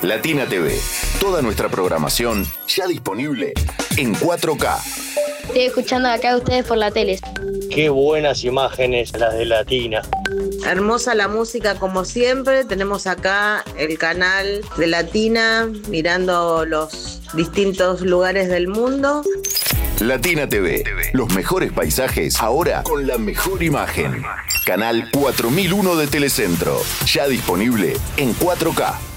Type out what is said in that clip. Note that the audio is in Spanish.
Latina TV. Toda nuestra programación ya disponible en 4K. Estoy escuchando acá a ustedes por la tele. Qué buenas imágenes las de Latina. Hermosa la música como siempre. Tenemos acá el canal de Latina mirando los distintos lugares del mundo. Latina TV. Los mejores paisajes ahora con la mejor imagen. Canal 4001 de Telecentro. Ya disponible en 4K.